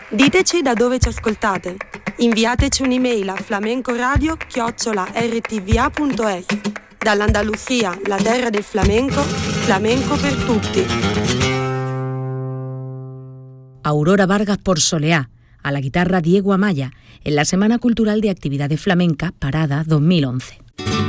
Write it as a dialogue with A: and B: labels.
A: Diteci da dove ci ascoltate. Inviateci un'email a flamencoradio@rtva.es. Dall'Andalusia, la terra del flamenco, flamenco per tutti.
B: Aurora Vargas por Soleá, a la guitarra Diego Amaya, en la Semana Cultural de Actividades Flamencas Parada 2011.